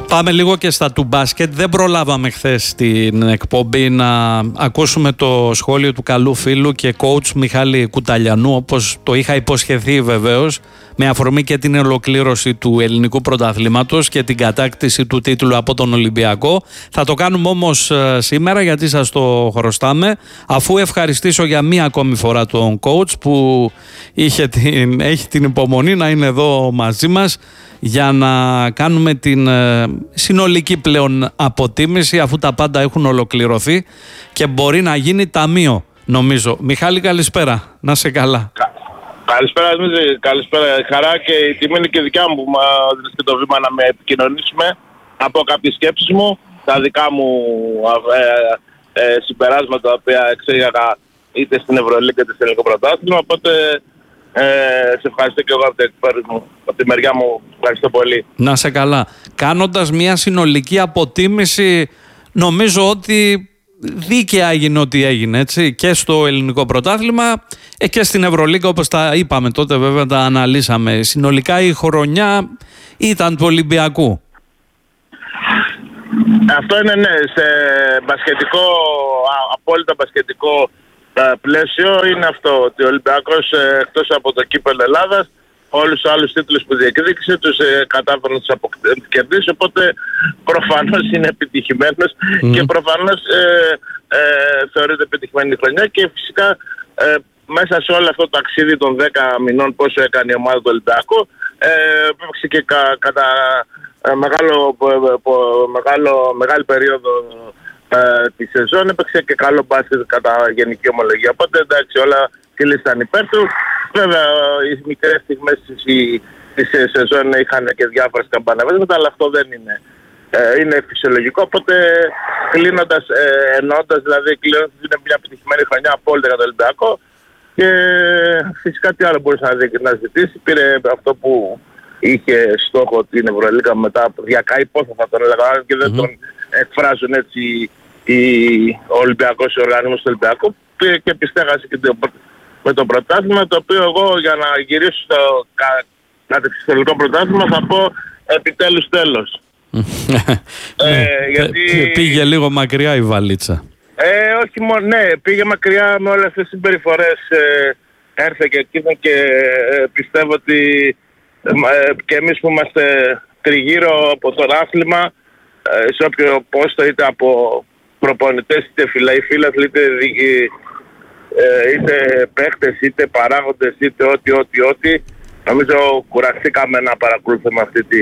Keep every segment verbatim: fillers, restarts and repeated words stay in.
Πάμε λίγο και στα του μπάσκετ. Δεν προλάβαμε χθες στην εκπομπή να ακούσουμε το σχόλιο του καλού φίλου και coach Μιχάλη Κουταλιανού, όπως το είχα υποσχεθεί βεβαίως, με αφορμή και την ολοκλήρωση του ελληνικού πρωταθλήματος και την κατάκτηση του τίτλου από τον Ολυμπιακό. Θα το κάνουμε όμως σήμερα, γιατί σας το χρωστάμε, αφού ευχαριστήσω για μία ακόμη φορά τον coach που είχε την, έχει την υπομονή να είναι εδώ μαζί μας για να κάνουμε την ε, συνολική πλέον αποτίμηση, αφού τα πάντα έχουν ολοκληρωθεί και μπορεί να γίνει ταμείο, νομίζω. Μιχάλη, καλησπέρα. Να σε καλά. Κα, καλησπέρα, Δημήτρη. Καλησπέρα. Χαρά και η τιμή είναι και δικιά μου που μου δίνεις και το βήμα να με επικοινωνήσουμε. Να πω κάποιες σκέψεις μου, τα δικά μου ε, ε, συμπεράσματα τα οποία εξήγαγα είτε στην Ευρωλίγκα είτε στο Ελληνικό Πρωτάθλημα. Οπότε Ε, σε ευχαριστώ και εγώ από την, από τη μεριά μου. Ευχαριστώ πολύ. Να σε καλά. Κάνοντας μια συνολική αποτίμηση, νομίζω ότι δίκαια έγινε ό,τι έγινε, έτσι, και στο ελληνικό πρωτάθλημα ε, και στην Ευρωλίγκα, όπως τα είπαμε τότε, βέβαια τα αναλύσαμε. Συνολικά η χρονιά ήταν του Ολυμπιακού. Αυτό είναι, ναι, σε μπασκετικό, απόλυτα μπασκετικό πλαίσιο είναι αυτό, ότι ο Ολυμπιακός ε, εκτός από το κύπελλο Ελλάδας, όλους τους άλλους τίτλους που διεκδίκησε τους ε, κατάφερε να τους αποκερδίσει, οπότε προφανώς είναι επιτυχημένος mm. και προφανώς ε, ε, θεωρείται επιτυχημένη χρονιά και φυσικά ε, μέσα σε όλο αυτό το ταξίδι των δέκα μηνών πόσο έκανε η ομάδα του Ολυμπιακού ε, έπαιξε και κα, κατά ε, μεγάλο, πο, μεγάλο, μεγάλη περίοδο Uh, τη σεζόν, έπαιξε και καλό μπάσκετ κατά γενική ομολογία. Οπότε εντάξει, όλα κύλησαν υπέρ του. Βέβαια, οι μικρές στιγμές της σεζόν είχαν και διάφορες καμπανεβάσματα, αλλά αυτό δεν είναι. Uh, είναι φυσιολογικό. Οπότε κλείνοντας, uh, εννοώντας, δηλαδή κλείνοντας, είναι μια επιτυχημένη χρονιά απόλυτα για το Ολυμπιακό. Και φυσικά τι άλλο μπορούσε να, να ζητήσει. Πήρε αυτό που είχε στόχο την Ευρωλίγκα μετά από διακαή πόθα θα τον έλεγα και δεν mm-hmm. τον εκφράζουν έτσι οι Ολυμπιακός, οι οργανισμός του Ολυμπιακού και πιστέγασε και το, με το πρωτάθλημα, το οποίο εγώ για να γυρίσω στο κατεξιστολικό πρωτάθλημα θα πω επιτέλους τέλος. ε, γιατί... Πήγε λίγο μακριά η βαλίτσα. Ε, όχι μόνο, ναι, πήγε μακριά με όλες τις συμπεριφορές, ε, έρθε και εκεί και ε, πιστεύω ότι ε, και εμείς που είμαστε τριγύρω από το άθλημα, σε όποιο πόστο, είτε από προπονητές, είτε φιλαθλοί, είτε, ε, είτε παίχτες, είτε παράγοντες, είτε ό,τι, ό,τι, ό,τι. Νομίζω κουραστήκαμε να παρακολουθούμε αυτή τη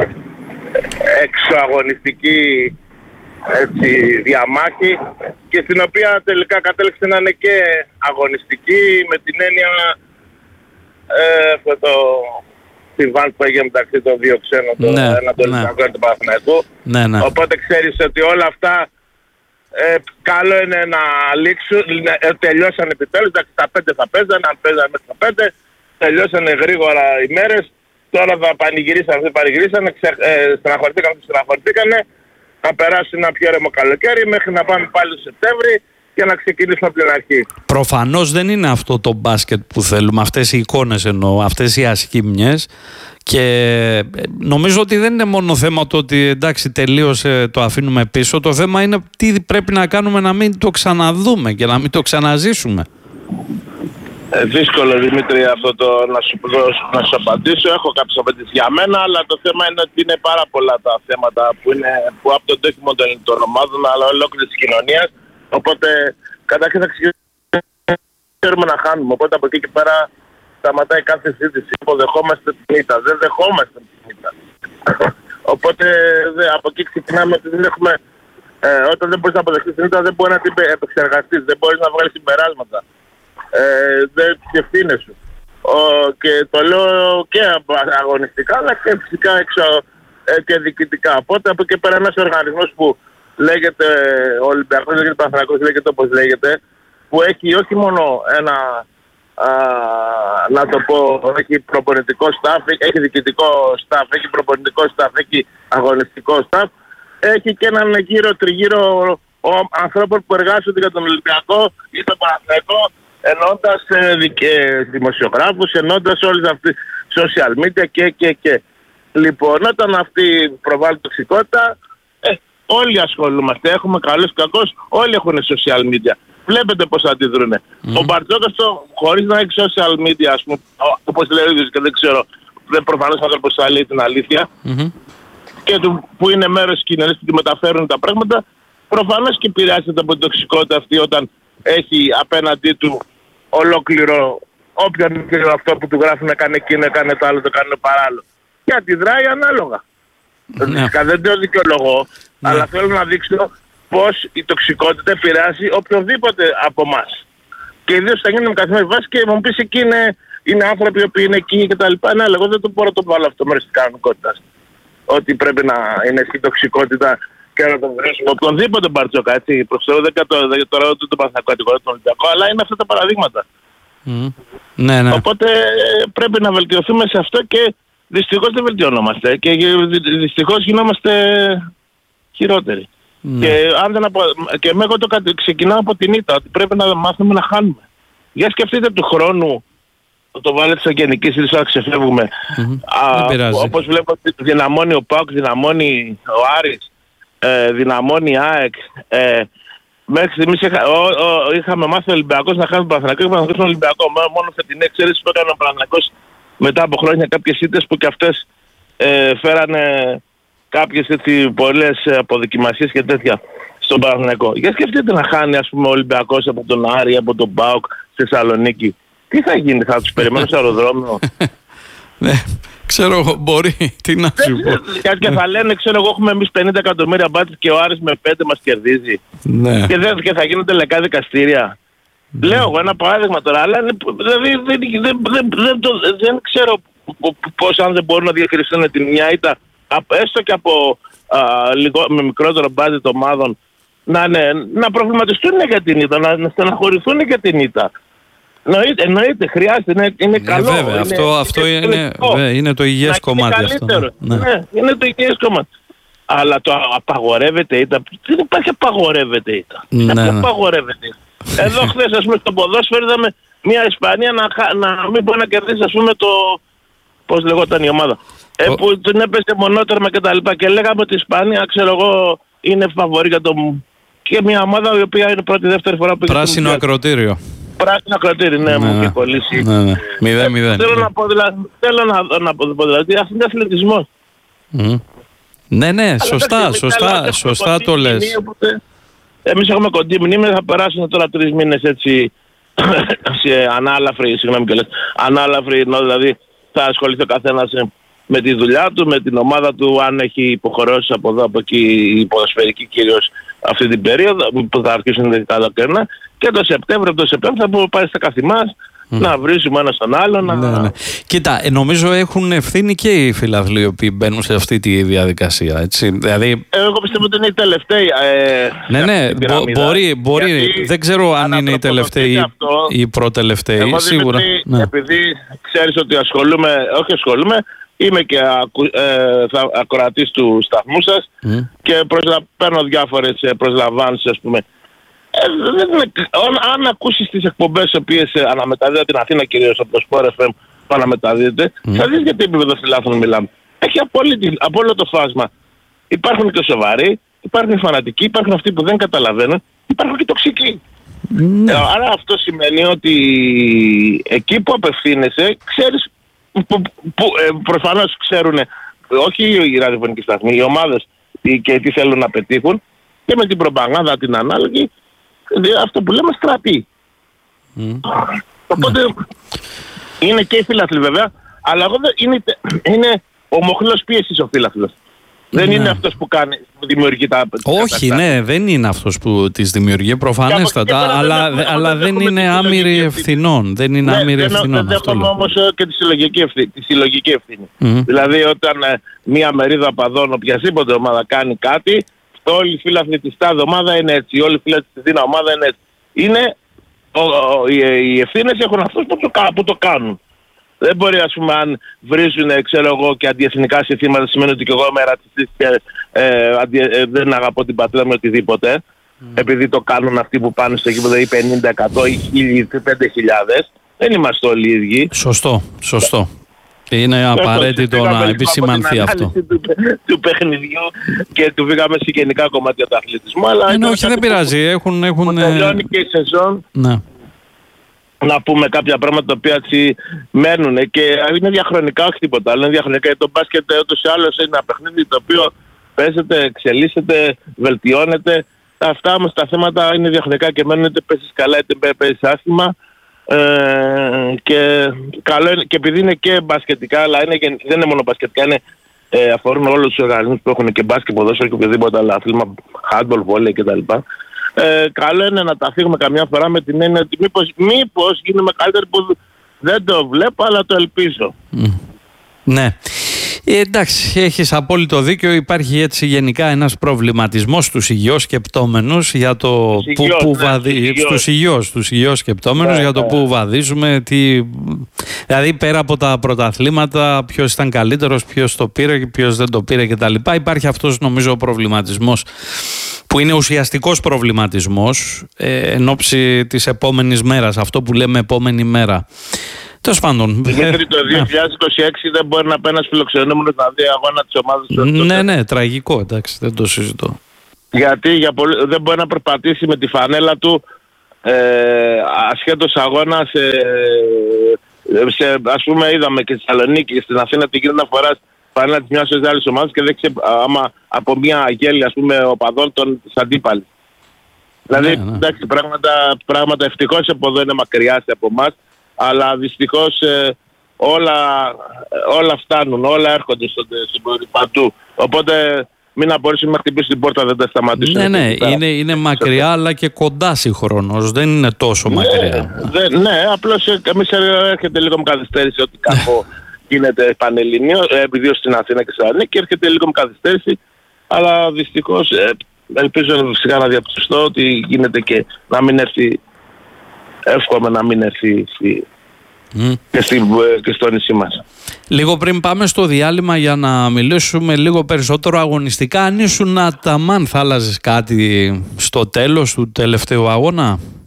εξωαγωνιστική έτσι, διαμάχη και στην οποία τελικά κατέληξε να είναι και αγωνιστική με την έννοια ε, αυτό το... τη βάν που έγινε μεταξύ των δύο ξένων, ναι, το Ανατολικό και του Παναθηναϊκού. Ναι, ναι. Οπότε ξέρεις ότι όλα αυτά ε, καλό είναι να λήξουν, ε, τελειώσαν επιτέλους, εντάξει τα πέντε θα παίζανε, αν παίζανε μέχρι τα πέντε, τελειώσανε γρήγορα οι μέρες, τώρα θα πανηγυρίσαν, αυτοί πανηγυρίσαν, ε, στεναχωρηθήκαν, αυτοί στεναχωρηθήκανε, θα περάσει ένα πιο ήρεμο καλοκαίρι μέχρι να πάμε πάλι το Σεπτέμβρη και να ξεκινήσουμε από την αρχή. Προφανώς δεν είναι αυτό το μπάσκετ που θέλουμε, αυτές οι εικόνες εννοώ, αυτές οι ασχήμιες, και νομίζω ότι δεν είναι μόνο θέμα το ότι εντάξει τελείωσε, το αφήνουμε πίσω, το θέμα είναι τι πρέπει να κάνουμε να μην το ξαναδούμε και να μην το ξαναζήσουμε. Ε, δύσκολο, Δημήτρη, αυτό το να σου, να σου απαντήσω. Έχω κάποιες απαντήσεις για μένα, αλλά το θέμα είναι ότι είναι πάρα πολλά τα θέματα που, είναι, που από τον τέχιμο των ομάδων, αλλά ολόκληρης της κοινωνίας. Οπότε καταρχήν θα ξέρουμε να χάνουμε. Οπότε από εκεί και πέρα σταματάει κάθε συζήτηση. Αποδεχόμαστε την ήττα. Δεν δεχόμαστε την ήττα. Οπότε δε, από εκεί ξεκινάμε ότι δεν έχουμε. Ε, όταν δεν μπορείς να αποδεχτείς την ήττα, δεν μπορείς να την επεξεργαστείς. Δεν μπορείς να βγάλεις συμπεράσματα. Ε, δεν τις ευθύνες σου. Ο, και το λέω και αγωνιστικά, αλλά και φυσικά έξω ε, και διοικητικά. Οπότε από εκεί πέρα ένας οργανισμός που λέγεται ο Ολυμπιακός, λέγεται Παναθηναϊκός, λέγεται όπως λέγεται, που έχει όχι μόνο ένα, α, να το πω, έχει προπονητικό staff, έχει διοικητικό staff, έχει προπονητικό staff, έχει αγωνιστικό staff, έχει και έναν γύρο τριγύρω ανθρώπων που εργάζονται για τον Ολυμπιακό ή τον Παναθηναϊκό, ενώντας ε, δικαι, δημοσιογράφους, ενώντας όλες αυτές social media και και και. Λοιπόν, όταν αυτοί προβάλλουν τοξικότητα, ε, όλοι ασχολούμαστε. Έχουμε καλούς κακούς, όλοι έχουν social media. Βλέπετε πώς αντιδρούν. Mm. Ο Μπαρτζόκας το χωρίς να έχει social media, ας πούμε, όπως λέει ο ίδιος και δεν ξέρω, δεν προφανώς άνθρωπος θα λέει την αλήθεια, mm-hmm. και του, που είναι μέρος της κοινωνίας που μεταφέρουν τα πράγματα, προφανώς και επηρεάζεται από την τοξικότητα αυτή όταν έχει απέναντί του ολόκληρο, όποιον είναι αυτό που του γράφουν να κάνει εκείνο, έκανε το άλλο, το κάνει παράλληλο. Και αντιδράει ανάλογα. Ναι. Δεν το δικαιολογώ, ναι. αλλά θέλω να δείξω πως η τοξικότητα επηρεάζει οποιοδήποτε από εμάς. Και ιδίως θα γίνει με καθημερινή βάση και μου πεις εκεί είναι, είναι άνθρωποι που είναι εκεί και τα λοιπά. Ναι, αλλά εγώ δεν το μπορώ να το βάλω αυτό μέρος της κανονικότητας. Ότι πρέπει να είναι η τοξικότητα και να τον βρίσκουμε. Οποιονδήποτε Μπαρτζόκα, έτσι. Προσθέτω δεν τώρα ούτε το Παναθηναϊκό κατηγορώ τον Ολυμπιακό, αλλά είναι αυτά τα παραδείγματα. Mm. Ναι, ναι. Οπότε πρέπει να βελτιωθούμε σε αυτό και δυστυχώς δεν βελτιωνόμαστε. Και δυστυχώς γινόμαστε χειρότεροι. Ναι. Και, αν δεν απο... και εγώ το ξεκινάω από την ήττα, ότι πρέπει να μάθουμε να χάνουμε. Για σκεφτείτε του χρόνου, το βάλετε σαν γενική συζήτηση να ξεφεύγουμε. Mm-hmm. Α, όπως βλέπω δυναμώνει ο ΠΑΟΚ, δυναμώνει ο Άρης, ε, δυναμώνει η ΑΕΚ. Ε, μέχρι στιγμής είχα, ο, ο, είχαμε μάθει ο Ολυμπιακός να χάνει τον Παναθηναϊκό και ο Παναθηναϊκός τον Ολυμπιακό. Μόνο σε την εξαίρεση που έκανε ο Παναθηναϊκός μετά από χρόνια κάποιες ήττες που και αυτές ε, φέρανε κάποιες έτσι πολλές αποδοκιμασίες και τέτοια στον Παναθηναϊκό. Για σκεφτείτε να χάνει ας πούμε ο Ολυμπιακός από τον Άρη, από τον ΠΑΟΚ στη Θεσσαλονίκη. Τι θα γίνει, θα τους περιμένω στο αεροδρόμιο? Ναι, ξέρω εγώ, μπορεί, τι να σου πω. Και θα λένε, ξέρω εγώ, έχουμε εμείς πενήντα εκατομμύρια μπάτσες και ο Άρης με πέντε μας κερδίζει. Ναι. Και, δεν, και θα γίνουν τελικά δικαστήρια. Ναι. Λέω εγώ ένα παράδειγμα τώρα, αλλά δηλαδή δεν, δεν, δεν, δεν, δεν, δεν ξέρω πώς αν δεν μπορούν να διαχειριστούν την μια ήττα, έστω και από α, λιγό, με μικρότερο μπάτζετ ομάδων, να, ναι, να προβληματιστούν για την ήττα, να, να στεναχωρηθούν για την ήττα. Εννοείται, εννοείται, χρειάζεται, είναι, είναι ναι, καλό. Βέβαια, είναι, αυτό, αυτό είναι, είναι, βέβαια, είναι το υγιές κομμάτι αυτό. Ναι. Ναι, είναι το υγιές κομμάτι. Αλλά το απαγορεύεται ήττα, δεν υπάρχει απαγορεύεται ήττα. Ναι, ναι. Απαγορεύεται ήττα. Εδώ χθες ας πούμε στο ποδόσφαιρο είδαμε μια Ισπανία να, να μην μπορεί να κερδίσει ας πούμε το, πώς λεγόταν η ομάδα. Ε, που την έπεσε μονότερμα και τα λοιπά και λέγαμε ότι η Ισπανία, ξέρω εγώ, είναι φαβορή για το... και μια ομάδα η οποία είναι πρώτη δεύτερη φορά που... Πράσινο ακροτήριο. Πράσινο ακροτήριο, ναι, ναι, μου έχει κολλήσει. Ναι, ναι. Μηδέν, μηδέν. Θέλω να πω δηλαδή, θέλω να, να πω δηλαδή, αυτό είναι αθλητισμός. Mm. Ναι, ναι, σωστά, σωστά, σωστά το λες. Εμείς έχουμε κοντή μνήμη, θα περάσουν τώρα τρεις μήνες έτσι σε ανάλαφρη, συγγνώμη και λες, ανάλαφρη, ενώ δηλαδή θα ασχοληθεί ο καθένας με τη δουλειά του, με την ομάδα του, αν έχει υποχρεώσεις από εδώ, από εκεί, η ποδοσφαιρική κυρίως αυτή την περίοδο, που θα αρχίσουν τα καλοκαίρια, και το Σεπτέμβριο, το Σεπτέμβριο θα πάει στα καθημάς, mm. να βρίσουμε ένα στον άλλο. Να... Ναι, ναι. Κοίτα, νομίζω έχουν ευθύνη και οι φιλαθλοί οι οποίοι μπαίνουν σε αυτή τη διαδικασία. Έτσι. Δηλαδή... Εγώ πιστεύω ότι είναι οι τελευταίοι. Ε, ναι, ναι, μπο, μπορεί, μπορεί. Γιατί δεν ξέρω αν είναι οι τελευταίοι αυτό, ή οι προτελευταίοι. Εγώ σίγουρα. Επειδή, ναι. επειδή ξέρεις ότι ασχολούμαι, όχι ασχολούμαι, είμαι και ακου, ε, θα, ακροατής του σταθμού σας mm. και προσλα, παίρνω διάφορες προσλαμβάνσεις, ας πούμε. Ε, δεν είναι, αν ακούσεις τις εκπομπές οι οποίες αναμεταδίδεται την Αθήνα κυρίως από το Sport εφ εμ που αναμεταδίδεται, mm. θα δεις για τι επίπεδο φιλάθλων μιλάμε. Έχει από, από όλο το φάσμα. Υπάρχουν και σοβαροί, υπάρχουν φανατικοί, υπάρχουν αυτοί που δεν καταλαβαίνουν, υπάρχουν και τοξικοί. Mm. Ε, άρα αυτό σημαίνει ότι εκεί που απευθύνεσαι, ξέρεις, που, που, ε, προφανώς ξέρουν, όχι οι ραδιοφωνικοί σταθμοί, οι ομάδες και τι θέλουν να πετύχουν, και με την προπαγάνδα την ανάλογη, αυτό που λέμε στρατή. Mm. Οπότε mm. είναι και οι φίλαθλοι βέβαια, αλλά εγώ δεν, είναι, είναι ο μοχλός πίεσης ο φίλαθλος. Δεν ναι. είναι αυτός που κάνει, που δημιουργεί τα... Όχι, ναι, δεν είναι αυτός που τις δημιουργεί προφανέστατα, αλλά, δεν, αλλά δεν είναι άμυροι ευθυνών. Δεν είναι ναι, άμυροι ευθυνών. Δεν έχουμε όμως και τη συλλογική ευθύνη. Τη συλλογική ευθύνη. Mm-hmm. Δηλαδή όταν ε, μία μερίδα παδών, οποιασδήποτε ομάδα κάνει κάτι, όλοι οι φίλαθλοι της τάδε ομάδα είναι έτσι, όλοι οι φίλαθλοι της δίνα ομάδα είναι έτσι. Είναι, ο, ο, οι, οι ευθύνες έχουν αυτούς που το, που το κάνουν. Δεν μπορεί, ας πούμε, αν βρίζουν, ξέρω εγώ, και αντιεθνικά συστήματα, σημαίνει ότι και εγώ είμαι ρατσιστής και ε, αντι, ε, δεν αγαπώ την πατρίδα μου οτιδήποτε. Mm. Επειδή το κάνουν αυτοί που πάνε στο γήπεδο ή πενήντα, εκατό ή χίλια, πέντε χιλιάδες. Δεν είμαστε όλοι οι ίδιοι. Σωστό, σωστό. Είναι απαραίτητο να επισημανθεί αυτό. Του, του παιχνιδιού και του βγήκαμε σε γενικά κομμάτια του αθλητισμού. Αλλά είναι, όχι, δεν πειράζει. Έχουν, έχουν... τελειώνει και η σεζόν. Ναι. Να πούμε κάποια πράγματα τα οποία έτσι μένουν και είναι διαχρονικά, όχι τίποτα άλλο. Είναι διαχρονικά γιατί το μπάσκετ ούτως ή άλλως είναι ένα παιχνίδι το οποίο παίζεται, εξελίσσεται, βελτιώνεται. Αυτά όμως τα θέματα είναι διαχρονικά και μένουν, είτε παίζεις καλά είτε παίζεις άσχημα. Ε, και, καλό είναι, και επειδή είναι και μπασκετικά, αλλά είναι, δεν είναι μόνο μπασκετικά, είναι, ε, αφορούν όλους τους οργανισμούς που έχουν και μπάσκετ, ποδόσφαιρο και οποιοδήποτε άλλο άθλημα, handball, volley κτλ. Ε, καλό είναι να τα φύγουμε καμιά φορά με την έννοια ότι μήπως, μήπως γίνουμε καλύτεροι, που δεν το βλέπω αλλά το ελπίζω. Mm. Ναι. Ε, εντάξει, έχεις απόλυτο δίκιο. Υπάρχει έτσι γενικά ένας προβληματισμός στους υγιώς σκεπτόμενους για το που, υγιώς, που ναι, βαδί... στους υγιώς, στους υγιώς σκεπτόμενους ναι, για το ναι. που βαδίζουμε, τι... δηλαδή πέρα από τα πρωταθλήματα, ποιος ήταν καλύτερος, ποιος το πήρε και ποιος δεν το πήρε κτλ. Υπάρχει αυτός νομίζω ο προβληματισμός που είναι ουσιαστικός προβληματισμός ε, εν ώψη της επόμενης μέρας, αυτό που λέμε επόμενη μέρα. Τέλος πάντων. Γιατί το δύο χιλιάδες είκοσι έξι δεν μπορεί να πάει ένας φιλοξενούμενος να δει αγώνα της ομάδας του. Ναι, ναι, τραγικό, εντάξει, δεν το συζητώ. Γιατί για πολύ, δεν μπορεί να περπατήσει με τη φανέλα του ε, ασχέτως αγώνα σε, σε, ας πούμε είδαμε και στη Θεσσαλονίκη και στην Αθήνα τι γίνεται να φοράς φανέλα της μιας ή άλλης ομάδας και δεν ξέρει άμα από μια γέλη ας πούμε οπαδών των της αντίπαλης. Δηλαδή ναι, ναι. εντάξει πράγματα, πράγματα ευτυχώς από εδώ είναι μακριά από εμάς. Αλλά δυστυχώς ε, όλα, όλα φτάνουν, όλα έρχονται στο, στο παντού. Οπότε μην απορρίσουμε να χτυπήσει την πόρτα, δεν τα σταματήσουμε. Ναι, ναι, είναι, είναι μακριά αλλά και κοντά συγχρόνως, δεν είναι τόσο ναι, μακριά. Δε, ναι, απλώς εμείς έρχεται λίγο με καθυστέρηση ότι κακό γίνεται πανελληνίο, ε, ιδίως στην Αθήνα και στην Θεσσαλονίκη και έρχεται λίγο με καθυστέρηση, αλλά δυστυχώς ε, ελπίζω φυσικά να διαπιστωστώ ότι γίνεται και να μην έρθει. Εύχομαι να μην έρθει mm. και, στη, και στο νησί μας. Λίγο πριν πάμε στο διάλειμμα για να μιλήσουμε λίγο περισσότερο αγωνιστικά, αν ήσουν Αταμάν θα άλλαζες κάτι στο τέλος του τελευταίου αγώνα?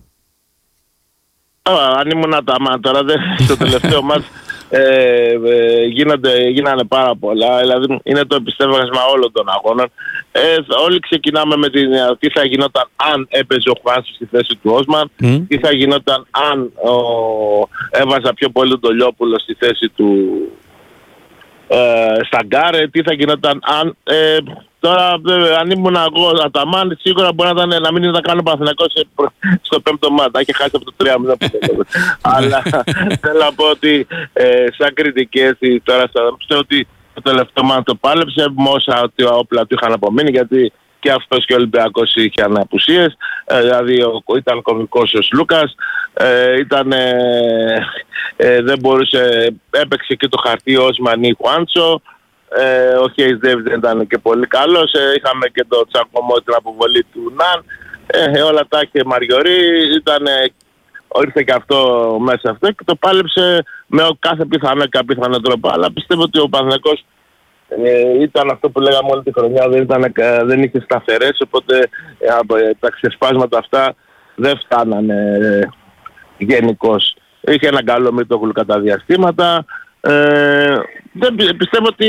Α, αν ήμουν Αταμάν τώρα δεν, στο τελευταίο μας ε, ε, γίνονται, γίνανε πάρα πολλά, δηλαδή είναι το επιστεύγασμα όλων των αγώνων. Ε, όλοι ξεκινάμε με την τι θα γινόταν αν έπαιζε ο Χουάνσος στη θέση του Όσμαν, mm. τι θα γινόταν αν ο, έβαζα πιο πολύ τον Λιόπουλο στη θέση του ε, Σταγκάρε, τι θα γινόταν αν ε, τώρα ε, αν ήμουν εγώ Αταμάν σίγουρα μπορεί να, ήταν, να μην ήταν καν ο Παναθηναϊκός στο πέμπτο μάτα, είχε χάσει από το τρία μηδέν. Αλλά θέλω να πω ότι ε, σαν κριτική έτσι τώρα πιστεύω ότι το τελευταίο μάτι το πάλεψε με όσα όπλα του είχαν απομείνει, γιατί και αυτός και ο Ολυμπιακός είχαν απουσίες, ε, δηλαδή ο, ήταν κομικός ο Σλούκας, ε, ήταν, ε, ε, δεν μπορούσε, έπαιξε και το χαρτί ο Όσμαν ή Χουάντσο, ε, ο Χέις Ντέβις δεν ήταν και πολύ καλός, ε, είχαμε και το Τσακωμό την αποβολή του Ναν, ε, όλα τα είχε Μαριωρί, ήταν, ε, ήρθε και αυτό μέσα αυτό και το πάλεψε με κάθε πιθανό και απίθανο τρόπο. Αλλά πιστεύω ότι ο Παναθηναϊκός ε, ήταν αυτό που λέγαμε όλη τη χρονιά, δεν, ήταν, δεν είχε σταθερές, οπότε ε, τα ξεσπάσματα αυτά δεν φτάνανε ε, γενικώς. Είχε έναν καλό Μητόγλου κατά διαστήματα. Ε, δεν, πιστεύω ότι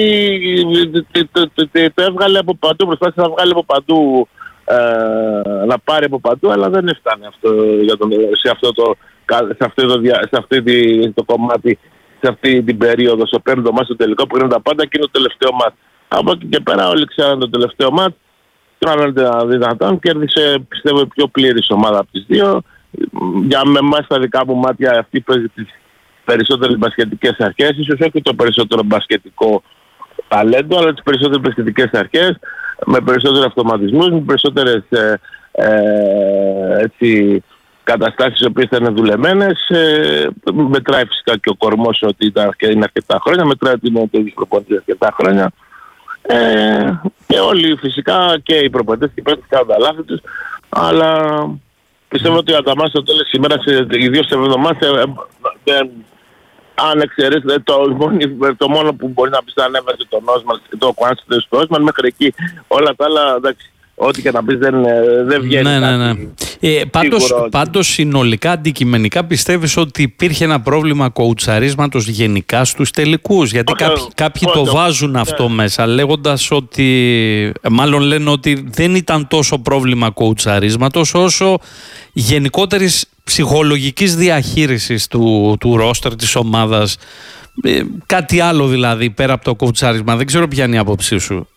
το έβγαλε από παντού, προσπάθησε να βγάλει από παντού, ε, να πάρει από παντού, αλλά δεν έφτανε αυτό, για τον, σε αυτό το, σε αυτό το, σε αυτή τη, το κομμάτι, σε αυτή την περίοδο, στο πέμπτο μάτς, το τελικό που είναι τα πάντα και είναι το τελευταίο μάτς. Από εκεί και πέρα όλοι ξέραν το τελευταίο μάτς, κάνανε δυνατόν, κέρδισε πιστεύω η πιο πλήρης ομάδα από τις δύο. Για με εμάς τα δικά μου μάτια αυτή παίζει τις περισσότερες μπασκετικές αρχές, ίσως όχι το περισσότερο μπασκετικό ταλέντο, αλλά τις περισσότερες μπασκετικές αρχές, με περισσότερους αυτοματισμούς, με περισσότερες ε, ε, έτσι, καταστάσεις οι οποίες ήταν δουλεμένες. Ε, μετράει φυσικά και ο κορμός ότι ήταν και είναι αρκετά χρόνια, μετράει ότι είναι το ίδιο προπονητής αρκετά χρόνια. Ε, και όλοι φυσικά και οι προπονητές και οι παίκτες κάνουν τα λάθη τους, αλλά πιστεύω ότι ο Αταμάν στο τέλος της ημέρας, ιδίως σε εβδομάδες, αν εξαιρέσει το, το μόνο που μπορεί να πεις να ανέβασε τον Όσμαν και το Κουάνσι του Όσμαν, μέχρι εκεί όλα τα άλλα, εντάξει, ό,τι και να πεις δεν, δεν βγαίνει. Ναι, ναι, ναι. Ε, πάντως, πάντως συνολικά αντικειμενικά πιστεύεις ότι υπήρχε ένα πρόβλημα κοουτσαρίσματος γενικά στους τελικούς? Γιατί okay, κάποιοι, κάποιοι okay, το βάζουν yeah. αυτό μέσα, λέγοντας ότι, μάλλον λένε ότι δεν ήταν τόσο πρόβλημα κοουτσαρίσματος όσο γενικότερης ψυχολογικής διαχείρισης του, του ρόστερ της ομάδας. Ε, κάτι άλλο δηλαδή πέρα από το κοουτσάρισμα. Δεν ξέρω ποια είναι η άποψή σου.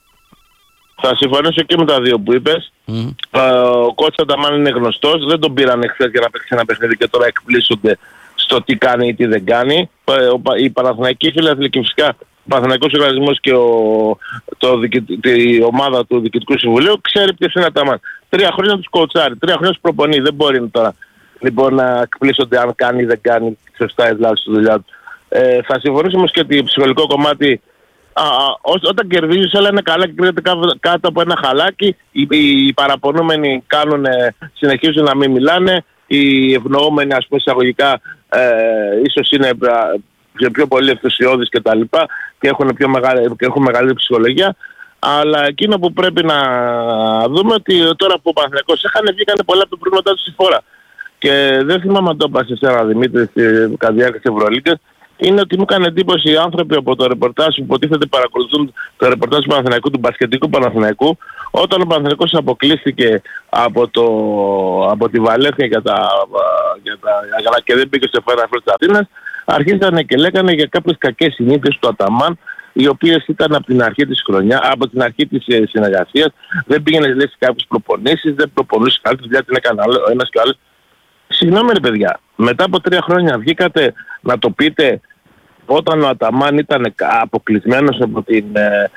Θα συμφωνήσω και με τα δύο που είπες. Mm. Ο κότς Αταμάν είναι γνωστός. Δεν τον πήραν εχθές για να παίξει ένα παιχνίδι και τώρα εκπλήσονται στο τι κάνει ή τι δεν κάνει. Οι Παναθηναϊκοί φίλοι και φυσικά ο Παναθηναϊκός Οργανισμός και ο, το, η ομάδα του Διοικητικού Συμβουλίου ξέρει ποιος είναι Αταμάν. Τρία χρόνια τους κοουτσάρει, τρία χρόνια τους προπονεί. Δεν μπορεί τώρα λοιπόν να εκπλήσονται αν κάνει ή δεν κάνει σωστά η δουλειά στη δουλειά του. Ε, θα συμφωνήσω όμως και ότι το ψυχολογικό κομμάτι, α, ό, όταν κερδίζεις όλα είναι καλά και κρίνεται κάτω από ένα χαλάκι. Οι, οι, οι παραπονούμενοι κάνουν, συνεχίζουν να μην μιλάνε. Οι ευνοούμενοι, ας πούμε, εισαγωγικά ε, ίσως είναι πιο, πιο πολύ ενθουσιώδεις και τα λοιπά και έχουν, πιο μεγάλη, και έχουν μεγαλύτερη ψυχολογία. Αλλά εκείνο που πρέπει να δούμε ότι τώρα που ο Παναθηναϊκός έχανε βγήκαν πολλά από τα προβλήματά του στη φορά. Και δεν θυμάμαι αν το είπα σε εσένα, Δημήτρη, κατά διάρκεια της Ευρωλίγκας, είναι ότι μου έκανε εντύπωση οι άνθρωποι από το ρεπορτάζ που υποτίθεται παρακολουθούν το ρεπορτάζ του Παναθηναϊκού, του μπασκετικού Παναθηναϊκού, όταν ο Παναθηναϊκός αποκλείστηκε από, το, από τη Βαλένθια για τα, για τα, για τα, και δεν πήγε στο Final Four της Αθήνας, αρχίσανε και λέγανε για κάποιες κακές συνήθειες του Αταμάν, οι οποίες ήταν από την αρχή της χρονιάς, από την αρχή της συνεργασίας, δεν πήγαινε λέει, σε κάποιες προπονήσεις, δεν προπονούσε καλύτερη δουλειά, την έκανε ο ένας και ο άλλος. Συγγνώμη ρε παιδιά, μετά από τρία χρόνια βγήκατε να το πείτε όταν ο Αταμάν ήταν αποκλεισμένος από την ε,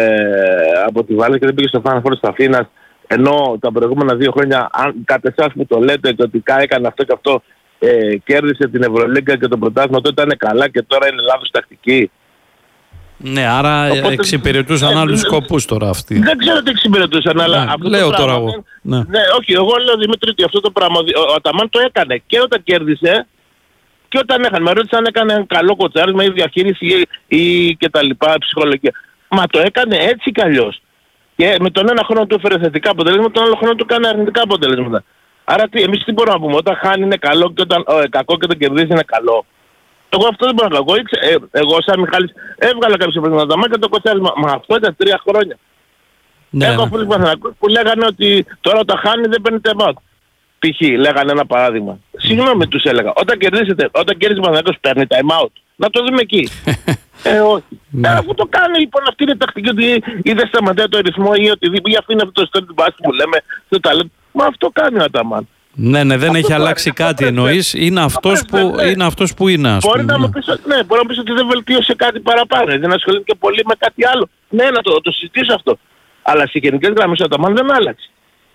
ε, από τη Βαλένθια και δεν πήγε στο Final Four της Αθήνας, ενώ τα προηγούμενα δύο χρόνια, αν κατά εσάς που το λέτε και ότι έκανε αυτό και αυτό, ε, κέρδισε την Ευρωλίγκα και το πρωτάθλημα, τότε ήταν καλά και τώρα είναι λάθος τακτική. Ναι, άρα οπότε, εξυπηρετούσαν ε, άλλους ε, σκοπούς τώρα αυτοί. Δεν ξέρω τι εξυπηρετούσαν, ναι, αλλά αυτό λέω το τώρα πράγμα, εγώ. Ναι. Ναι, όχι, εγώ λέω Δημήτρη ότι αυτό το πράγμα, ο Αταμάν το έκανε και όταν κέρδισε και όταν έχανε. Με ρώτησαν αν έκανε καλό κοτσάρισμα ή διαχείριση ή, ή και τα λοιπά, ψυχολογία. Μα το έκανε έτσι κι αλλιώς. Και με τον ένα χρόνο του έφερε θετικά αποτελέσματα, τον άλλο χρόνο του έκανε αρνητικά αποτελέσματα. Άρα τι, εμείς τι μπορούμε να πούμε, όταν χάνει είναι καλό και όταν ε, κακό και όταν κερδίζει είναι καλό. Εγώ αυτό δεν μπορώ να κάνω. Ε, εγώ σαν Μιχάλης έβγαλα κάποιο αποτελέσματα και το κοτσάρισμα. Μα αυτό ήταν τρία χρόνια. Ναι, έχω φίλους ναι. που λέγανε ότι τώρα όταν χάνει δεν παίρνει time out. Π.χ. λέγανε ένα παράδειγμα. Συγγνώμη τους έλεγα. Όταν κερδίσετε, όταν κερδίζει ο Παναθηναϊκός παίρνει time out. Να το δούμε εκεί. ε, όχι. Ναι. Ε, αφού το κάνει λοιπόν αυτή είναι η τακτική ότι ή δεν σταματάει το ρυθμό ή οτιδήποτε. Ή αυτή είναι αυτό το στέλνει του μπάσκετ που λέμε στο ταλέντο. Μα αυτό κάνει ο Αταμάν. Ναι, ναι, δεν αυτό έχει αλλάξει κάτι αυτό εννοείς. Είναι αυτός που, ναι. είναι αυτός που είναι. Ας μπορεί, πούμε, να μου πεις, ναι, μπορεί να μου πεις ότι δεν βελτίωσε κάτι παραπάνω. Δεν ασχολείται πολύ με κάτι άλλο. Ναι, να το, το συζητήσω αυτό. Αλλά σε γενικές γραμμές ο Αταμάν δεν άλλαξε.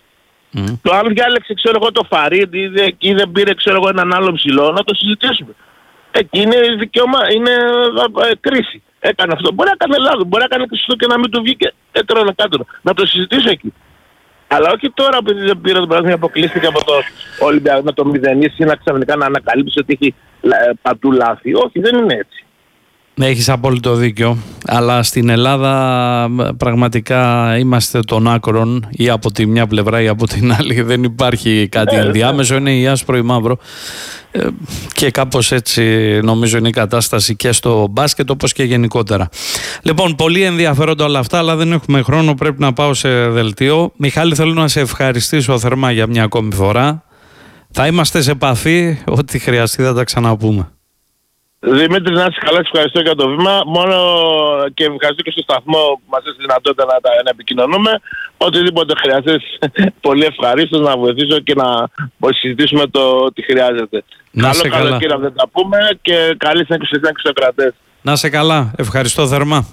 Mm. Το αν διάλεξε ξέρω εγώ το Φαρίντ ή, δε, ή δεν πήρε ξέρω εγώ έναν άλλο ψηλό, να το συζητήσουμε. Εκεί είναι δικαίωμα, είναι ε, κρίση. Έκανε αυτό. Μπορεί να κάνει λάθος, μπορεί να κάνει και σωστό και να μην του βγήκε. Έτρωνα κάτω. Να το συζητήσω εκεί. Αλλά όχι τώρα επειδή δεν πήρε τον πράγμα, αποκλείστηκε από το Ολυμπιακό να το μηδενίσει ή να ξαφνικά να ανακαλύψει ότι έχει ε, παντού λάθη. Όχι, δεν είναι έτσι. Έχεις απόλυτο δίκιο, αλλά στην Ελλάδα πραγματικά είμαστε των άκρων ή από τη μια πλευρά ή από την άλλη. Δεν υπάρχει κάτι ε, ενδιάμεσο, είναι ή άσπρο ή μαύρο ε, και κάπως έτσι νομίζω είναι η κατάσταση και στο μπάσκετ όπως και γενικότερα. Λοιπόν, πολύ ενδιαφέροντα όλα αυτά, αλλά δεν έχουμε χρόνο, πρέπει να πάω σε δελτίο. Μιχάλη, θέλω να σε ευχαριστήσω θερμά για μια ακόμη φορά. Θα είμαστε σε επαφή, ό,τι χρειαστεί θα τα ξαναπούμε. Δημήτρη, να είσαι καλά, ευχαριστώ για το βήμα. Μόνο και ευχαριστώ και στο σταθμό που μας έχει δυνατότητα να, να επικοινωνούμε. Οτιδήποτε χρειαστείς, πολύ ευχαρίστως να βοηθήσω και να συζητήσουμε το τι χρειάζεται. Να καλό καλά. Καλοκαίρι να δεν τα πούμε και καλή συνέχεια στους κρατές. Να είσαι καλά, ευχαριστώ θερμά.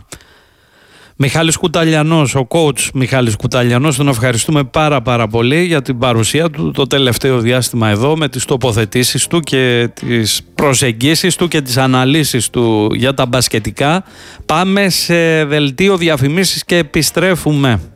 Μιχάλης Κουταλιανός, ο coach Μιχάλης Κουταλιανός, τον ευχαριστούμε πάρα πάρα πολύ για την παρουσία του το τελευταίο διάστημα εδώ με τις τοποθετήσεις του και τις προσεγγίσεις του και τις αναλύσεις του για τα μπασκετικά. Πάμε σε δελτίο διαφημίσεις και επιστρέφουμε.